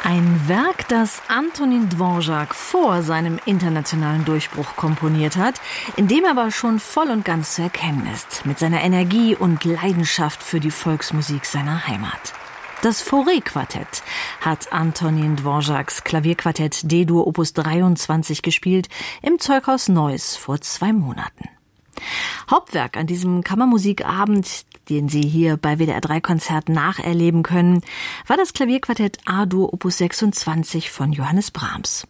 Ein Werk, das Antonín Dvořák vor seinem internationalen Durchbruch komponiert hat, in dem er aber schon voll und ganz zu erkennen ist, mit seiner Energie und Leidenschaft für die Volksmusik seiner Heimat. Das Fauré-Quartett hat Antonín Dvořáks Klavierquartett D-Dur Opus 23 gespielt im Zeughaus Neuss vor 2 Monaten. Hauptwerk an diesem Kammermusikabend, den Sie hier bei WDR 3 Konzert nacherleben können, war das Klavierquartett A-Dur Opus 26 von Johannes Brahms.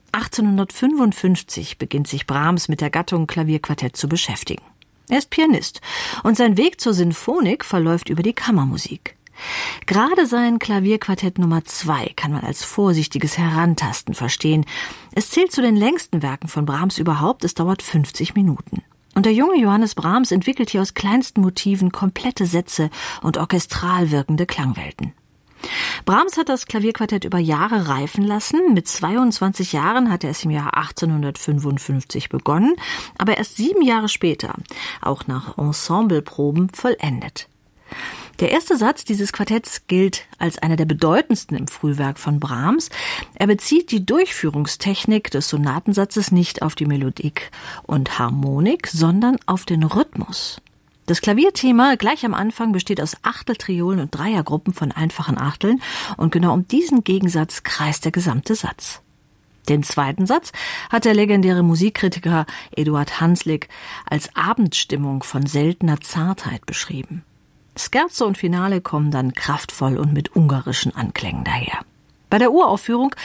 1855 beginnt sich Brahms mit der Gattung Klavierquartett zu beschäftigen. Er ist Pianist und sein Weg zur Sinfonik verläuft über die Kammermusik. Gerade sein Klavierquartett Nummer 2 kann man als vorsichtiges Herantasten verstehen. Es zählt zu den längsten Werken von Brahms überhaupt, es dauert 50 Minuten. Und der junge Johannes Brahms entwickelt hier aus kleinsten Motiven komplette Sätze und orchestral wirkende Klangwelten. Brahms hat das Klavierquartett über Jahre reifen lassen. Mit 22 Jahren hat er es im Jahr 1855 begonnen, aber erst 7 Jahre später, auch nach Ensembleproben, vollendet. Der erste Satz dieses Quartetts gilt als einer der bedeutendsten im Frühwerk von Brahms. Er bezieht die Durchführungstechnik des Sonatensatzes nicht auf die Melodik und Harmonik, sondern auf den Rhythmus. Das Klavierthema gleich am Anfang besteht aus Achteltriolen und Dreiergruppen von einfachen Achteln und genau um diesen Gegensatz kreist der gesamte Satz. Den zweiten Satz hat der legendäre Musikkritiker Eduard Hanslick als Abendstimmung von seltener Zartheit beschrieben. Scherzo und Finale kommen dann kraftvoll und mit ungarischen Anklängen daher. Bei der Uraufführung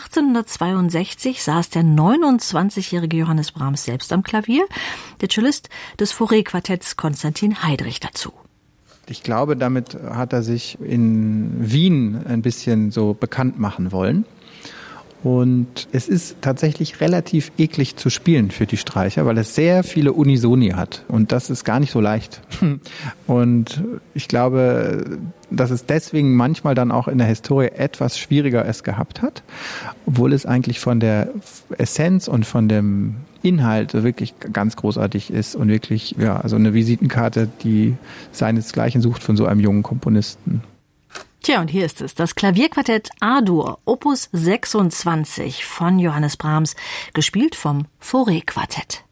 1862 saß der 29-jährige Johannes Brahms selbst am Klavier, der Cellist des Fauré-Quartetts Konstantin Heidrich dazu. Ich glaube, damit hat er sich in Wien ein bisschen so bekannt machen wollen. Und es ist tatsächlich relativ eklig zu spielen für die Streicher, weil es sehr viele Unisoni hat. Und das ist gar nicht so leicht. Und ich glaube, dass es deswegen manchmal dann auch in der Historie etwas schwieriger es gehabt hat, obwohl es eigentlich von der Essenz und von dem Inhalt wirklich ganz großartig ist und wirklich, ja, also eine Visitenkarte, die seinesgleichen sucht von so einem jungen Komponisten. Tja, und hier ist es, das Klavierquartett A-Dur, Opus 26 von Johannes Brahms, gespielt vom Fauré-Quartett.